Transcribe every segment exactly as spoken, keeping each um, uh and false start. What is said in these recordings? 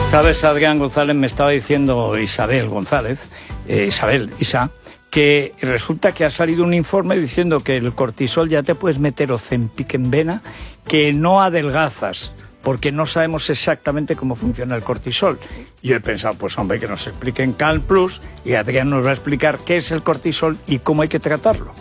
Sabes, Adrián González, me estaba diciendo Isabel González, eh, Isabel, Isa, que resulta que ha salido un informe diciendo que el cortisol ya te puedes meter Ozempic en vena, que no adelgazas, porque no sabemos exactamente cómo funciona el cortisol. Yo he pensado, pues hombre, que nos expliquen Cal Plus, y Adrián nos va a explicar qué es el cortisol y cómo hay que tratarlo.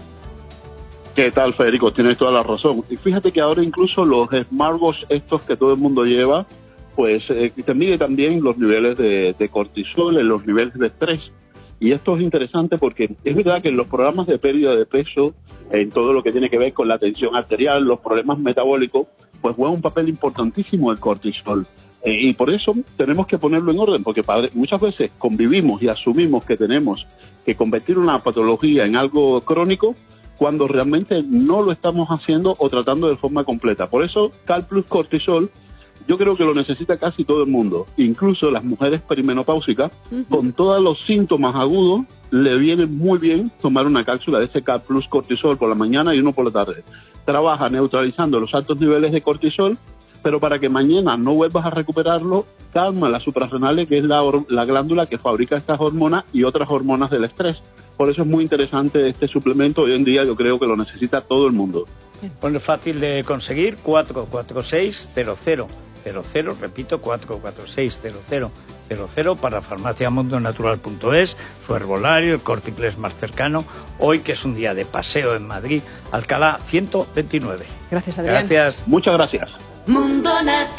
¿Qué tal, Federico? Tienes toda la razón. Y fíjate que ahora incluso los smartwatch estos que todo el mundo lleva, pues eh, te mide también los niveles de, de cortisol, los niveles de estrés. Y esto es interesante porque es verdad que en los programas de pérdida de peso, en todo lo que tiene que ver con la tensión arterial, los problemas metabólicos, pues juega un papel importantísimo el cortisol. Eh, y por eso tenemos que ponerlo en orden, porque padre, muchas veces convivimos y asumimos que tenemos que convertir una patología en algo crónico cuando realmente no lo estamos haciendo o tratando de forma completa. Por eso, Cal Plus Cortisol, yo creo que lo necesita casi todo el mundo, incluso las mujeres perimenopáusicas, uh-huh. con todos los síntomas agudos, le viene muy bien tomar una cápsula de ese Cal Plus Cortisol por la mañana y uno por la tarde. Trabaja neutralizando los altos niveles de cortisol, pero para que mañana no vuelvas a recuperarlo, calma las suprarrenales, que es la, la glándula que fabrica estas hormonas y otras hormonas del estrés. Por eso es muy interesante este suplemento. Hoy en día yo creo que lo necesita todo el mundo. Bueno, es fácil de conseguir, cuatro cuatro seis cero cero cero cero, repito, cuatro cuatro seis cero cero cero cero para farmacia mundo natural punto es, su herbolario, el Corte Inglés más cercano, hoy que es un día de paseo en Madrid, Alcalá ciento veintinueve. Gracias, Adrián. Gracias. Muchas gracias. Mundo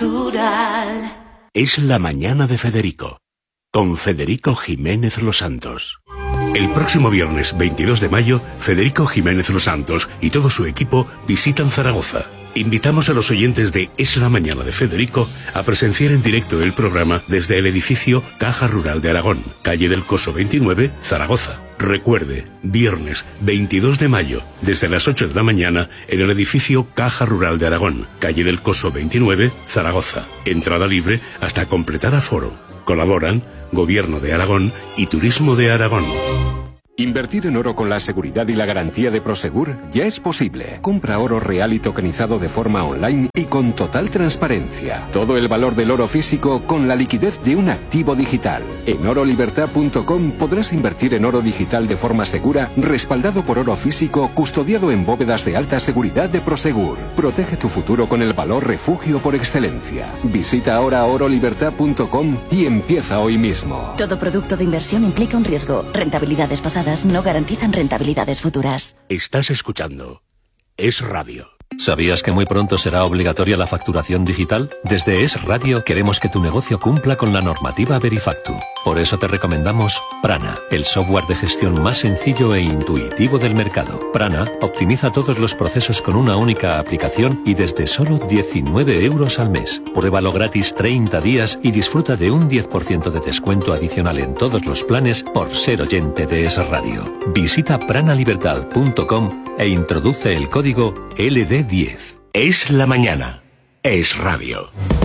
Natural. Es la mañana de Federico, con Federico Jiménez Los Santos. El próximo viernes veintidós de mayo, Federico Jiménez Los Santos y todo su equipo visitan Zaragoza. Invitamos a los oyentes de Es la Mañana de Federico a presenciar en directo el programa desde el edificio Caja Rural de Aragón, calle del Coso veintinueve, Zaragoza. Recuerde, viernes veintidós de mayo, desde las ocho de la mañana, en el edificio Caja Rural de Aragón, calle del Coso veintinueve, Zaragoza. Entrada libre hasta completar aforo. Colaboran Gobierno de Aragón y Turismo de Aragón. Invertir en oro con la seguridad y la garantía de Prosegur ya es posible. Compra oro real y tokenizado de forma online y con total transparencia. Todo el valor del oro físico con la liquidez de un activo digital. En oro libertad punto com podrás invertir en oro digital de forma segura, respaldado por oro físico, custodiado en bóvedas de alta seguridad de Prosegur. Protege tu futuro con el valor refugio por excelencia. Visita ahora oro libertad punto com y empieza hoy mismo. Todo producto de inversión implica un riesgo. Rentabilidades pasadas no garantizan rentabilidades futuras. Estás escuchando Es Radio. ¿Sabías que muy pronto será obligatoria la facturación digital? Desde Es Radio queremos que tu negocio cumpla con la normativa Verifactu. Por eso te recomendamos Prana, el software de gestión más sencillo e intuitivo del mercado. Prana optimiza todos los procesos con una única aplicación y desde solo diecinueve euros al mes. Pruébalo gratis treinta días y disfruta de un diez por ciento de descuento adicional en todos los planes por ser oyente de Es Radio. Visita prana libertad punto com e introduce el código L D diez. Es la mañana. Es Radio.